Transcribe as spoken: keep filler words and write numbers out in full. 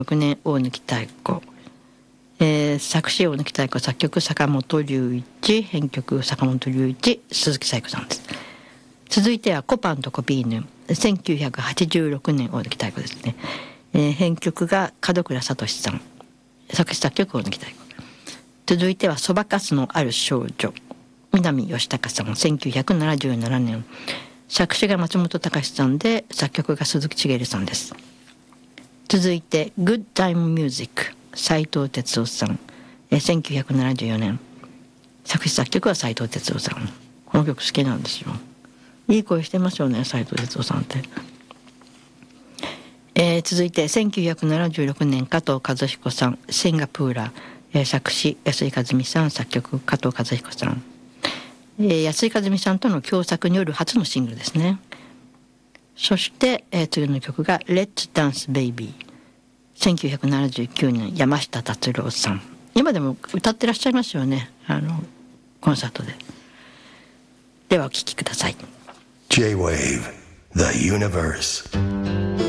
ろくねん大貫妙子、えー、作詞大貫妙子、作曲坂本龍一、編曲坂本龍一、鈴木彩子さんです。続いてはコパンとコピーヌ、せんきゅうひゃくはちじゅうろくねん大貫妙子ですね、えー、編曲が門倉聡さん、作詞作曲大貫妙子。続いてはそばかすのある少女、南義隆さん、せんきゅうひゃくななじゅうななねん、作詞が松本隆さんで作曲が鈴木茂さんです。続いて Good Time Music、 斉藤哲夫さん、えせんきゅうひゃくななじゅうよねん、作詞作曲は斉藤哲夫さん。この曲好きなんですよ。いい声してますよね、斉藤哲夫さんって。えー、続いてせんきゅうひゃくななじゅうろくねん、加藤和彦さん、シンガプーラ、えー、作詞安井和美さん、作曲加藤和彦さん、えー、安井和美さんとの共作による初のシングルですね。そして、えー、次の曲が Let's Dance Baby、 せんきゅうひゃくななじゅうきゅうねん、山下達郎さん。今でも歌ってらっしゃいますよね、あのコンサートで。ではお聴きください。 J-Wave The Universe